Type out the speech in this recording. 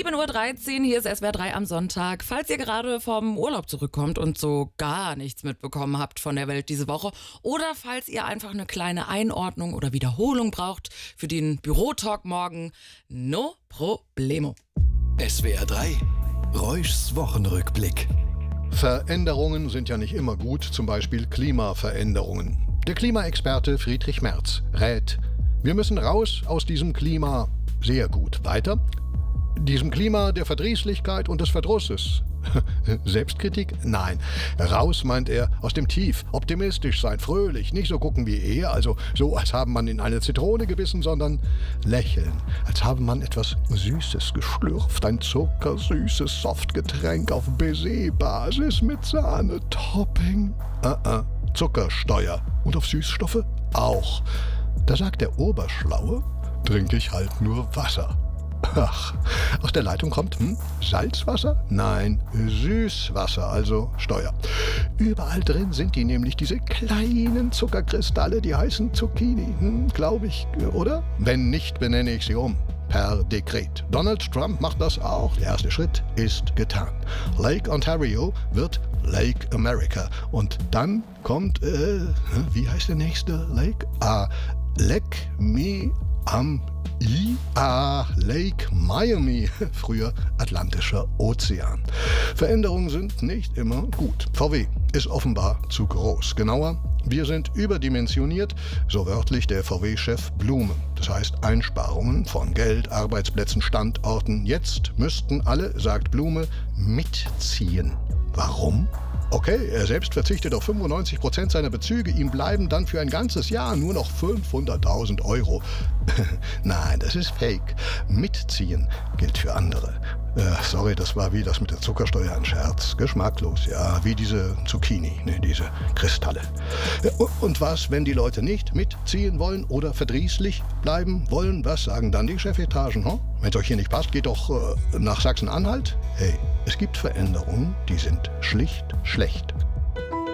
7:13 Uhr, hier ist SWR 3 am Sonntag. Falls ihr gerade vom Urlaub zurückkommt und so gar nichts mitbekommen habt von der Welt diese Woche oder falls ihr einfach eine kleine Einordnung oder Wiederholung braucht für den Bürotalk morgen, no problemo. SWR 3, Reuschs Wochenrückblick. Veränderungen sind ja nicht immer gut, zum Beispiel Klimaveränderungen. Der Klimaexperte Friedrich Merz rät, wir müssen raus aus diesem Klima. Sehr gut. Weiter? Diesem Klima der Verdrießlichkeit und des Verdrusses. Selbstkritik? Nein. Raus, meint er, aus dem Tief. Optimistisch sein, fröhlich, nicht so gucken wie er, also so, als habe man in eine Zitrone gebissen, sondern lächeln, als habe man etwas Süßes geschlürft, ein zuckersüßes Softgetränk auf Baiser-Basis mit Sahne-Topping. Zuckersteuer. Und auf Süßstoffe? Auch. Da sagt der Oberschlaue, trinke ich halt nur Wasser. Ach, aus der Leitung kommt Salzwasser? Nein, Süßwasser, also Steuer. Überall drin sind die nämlich, diese kleinen Zuckerkristalle, die heißen Zucchini, glaube ich, oder? Wenn nicht, benenne ich sie um. Per Dekret. Donald Trump macht das auch. Der erste Schritt ist getan. Lake Ontario wird Lake America. Und dann kommt, wie heißt der nächste Lake? Lake Miami, früher Atlantischer Ozean. Veränderungen sind nicht immer gut. VW ist offenbar zu groß. Genauer, wir sind überdimensioniert, so wörtlich der VW-Chef Blume. Das heißt Einsparungen von Geld, Arbeitsplätzen, Standorten. Jetzt müssten alle, sagt Blume, mitziehen. Warum? Okay, er selbst verzichtet auf 95% seiner Bezüge, ihm bleiben dann für ein ganzes Jahr nur noch 500.000 Euro. Nein, das ist fake. Mitziehen gilt für andere. Sorry, das war wie das mit der Zuckersteuer ein Scherz. Geschmacklos, ja, wie diese Zucchini, diese Kristalle. Und was, wenn die Leute nicht mitziehen wollen oder verdrießlich bleiben wollen? Was sagen dann die Chefetagen? Wenn es euch hier nicht passt, geht doch nach Sachsen-Anhalt. Hey, es gibt Veränderungen, die sind schlicht schlecht.